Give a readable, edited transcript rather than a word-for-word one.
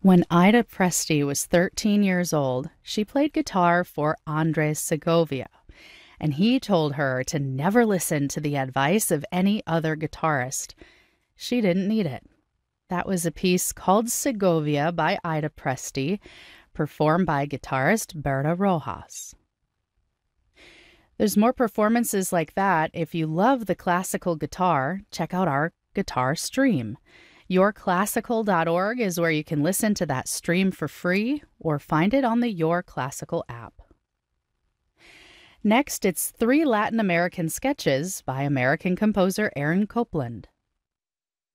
When Ida Presti was 13 years old, she played guitar for Andres Segovia, and he told her to never listen to the advice of any other guitarist. She didn't need it. That was a piece called Segovia by Ida Presti, performed by guitarist Berta Rojas. There's more performances like that. If you love the classical guitar, check out our guitar stream. YourClassical.org is where you can listen to that stream for free or find it on the Your Classical app. Next, it's 3 Latin American sketches by American composer Aaron Copland.